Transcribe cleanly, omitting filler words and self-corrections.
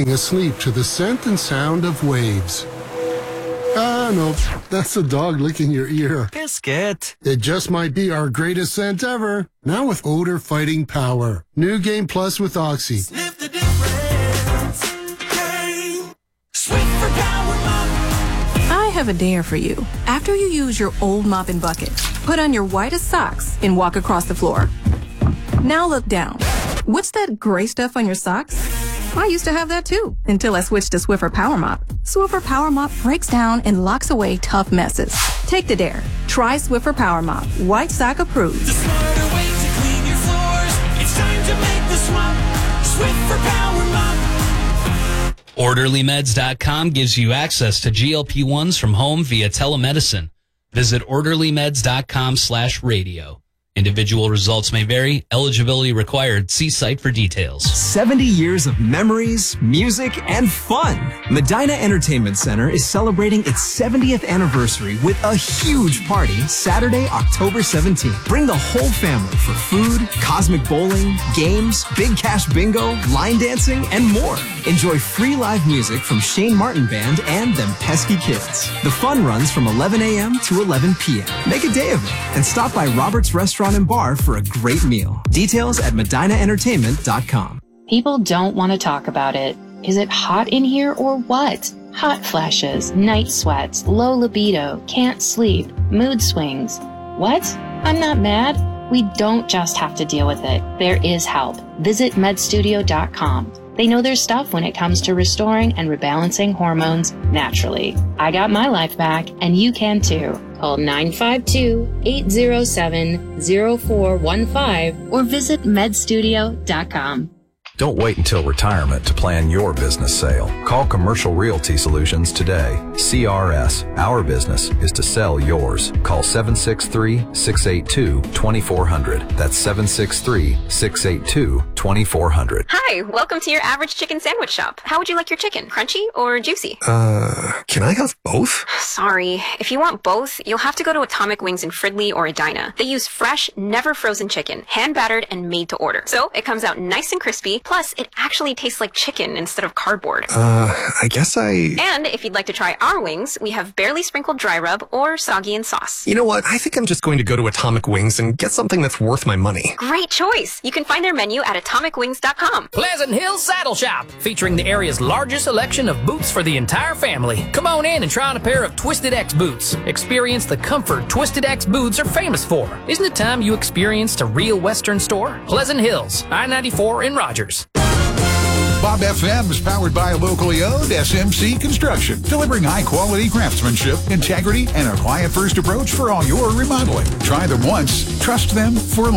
drifting asleep to the scent and sound of waves. Ah, no, that's a dog licking your ear. Biscuit. It just might be our greatest scent ever. Now with odor-fighting power. New Game Plus with Oxy. Sniff the difference. Game. Swiffer Power Mop. I have a dare for you. After you use your old mop and bucket, put on your whitest socks and walk across the floor. Now look down. What's that gray stuff on your socks? I used to have that too, until I switched to Swiffer Power Mop. Swiffer Power Mop breaks down and locks away tough messes. Take the dare. Try Swiffer Power Mop. White sock approved. The smarter way to clean your floors. It's time to make the swap. Swiffer Power Mop. OrderlyMeds.com gives you access to GLP-1s from home via telemedicine. Visit OrderlyMeds.com/radio. Individual results may vary. Eligibility required. See site for details. 70 years of memories, music, and fun. Medina Entertainment Center is celebrating its 70th anniversary with a huge party Saturday, October 17th. Bring the whole family for food, cosmic bowling, games, big cash bingo, line dancing, and more. Enjoy free live music from Shane Martin Band and Them Pesky Kids. The fun runs from 11 a.m. to 11 p.m. Make a day of it and stop by Robert's Restaurant and Bar for a great meal. Details at medinaentertainment.com. People don't want to talk about it. Is it hot in here or what? Hot flashes, night sweats, low libido, can't sleep, mood swings. What? I'm not mad. We don't just have to deal with it. There is help. Visit medstudio.com. They know their stuff when it comes to restoring and rebalancing hormones naturally. I got my life back, and you can too. Call 952-807-0415 or visit medstudio.com. Don't wait until retirement to plan your business sale. Call Commercial Realty Solutions today. CRS, our business is to sell yours. Call 763-682-2400. That's 763-682-2400. Hi, welcome to your average chicken sandwich shop. How would you like your chicken? Crunchy or juicy? Can I have both? Sorry. If you want both, you'll have to go to Atomic Wings in Fridley or Edina. They use fresh, never frozen chicken, hand battered and made to order. So it comes out nice and crispy. Plus, it actually tastes like chicken instead of cardboard. I guess And if you'd like to try our wings, we have barely sprinkled dry rub or soggy in sauce. You know what? I think I'm just going to go to Atomic Wings and get something that's worth my money. Great choice. You can find their menu at atomicwings.com. Pleasant Hill Saddle Shop, featuring the area's largest selection of boots for the entire family. Come on in and try on a pair of Twisted X boots. Experience the comfort Twisted X boots are famous for. Isn't it time you experienced a real Western store? Pleasant Hills, I-94 in Rogers. Bob FM is powered by locally owned SMC Construction, delivering high-quality craftsmanship, integrity, and a client-first approach for all your remodeling. Try them once, trust them for life.